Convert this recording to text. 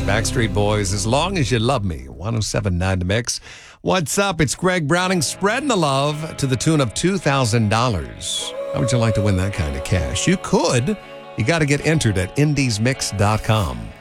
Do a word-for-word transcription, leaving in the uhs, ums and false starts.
Backstreet Boys, As Long As You Love Me, one oh seven point nine The Mix. What's up? It's Greg Browning spreading the love to the tune of two thousand dollars. How would you like to win that kind of cash? You could. You got to get entered at indies mix dot com.